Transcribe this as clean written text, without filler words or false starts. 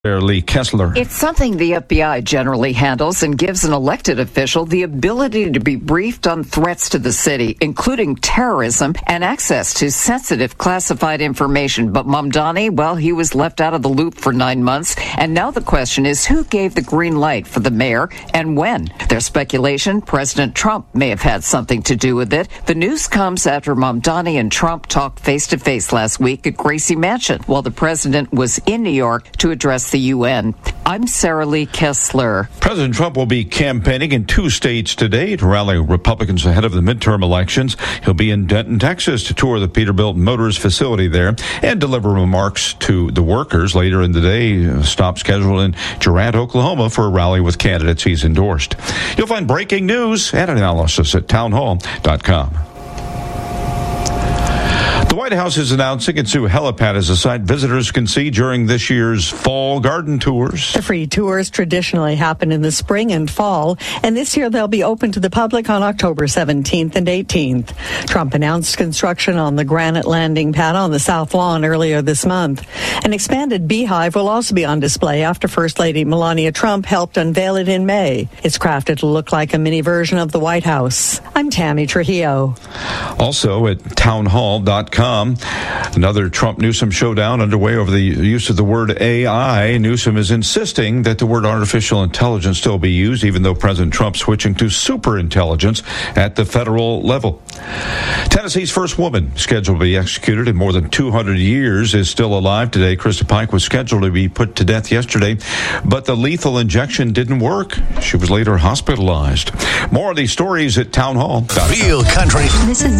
Lee Kessler. It's something the FBI generally handles and gives an elected official the ability to be briefed on threats to the city, including terrorism and access to sensitive classified information. But Mamdani, well, he was left out of the loop for 9 months. And now the question is, who gave the green light for the mayor and when? There's speculation President Trump may have had something to do with it. The news comes after Mamdani and Trump talked face-to-face last week at Gracie Mansion while the president was in New York to address the UN. I'm Sarah Lee Kessler. President Trump will be campaigning in 2 states today to rally Republicans ahead of the midterm elections. He'll be in Denton, Texas to tour the Peterbilt Motors facility there and deliver remarks to the workers. Later in the day, a stop scheduled in Durant, Oklahoma for a rally with candidates he's endorsed. You'll find breaking news and analysis at townhall.com. The White House is announcing its new helipad as a site visitors can see during this year's fall garden tours. The free tours traditionally happen in the spring and fall, and this year they'll be open to the public on October 17th and 18th. Trump announced construction on the granite landing pad on the South Lawn earlier this month. An expanded beehive will also be on display after First Lady Melania Trump helped unveil it in May. It's crafted to look like a mini version of the White House. I'm Tammy Trujillo. Also at townhall.com. Another Trump-Newsom showdown underway over the use of the word AI. Newsom is insisting that the word artificial intelligence still be used, even though President Trump switching to superintelligence at the federal level. Tennessee's first woman scheduled to be executed in more than 200 years is still alive today. Krista Pike was scheduled to be put to death yesterday, but the lethal injection didn't work. She was later hospitalized. More of these stories at townhall.com. Real country. This is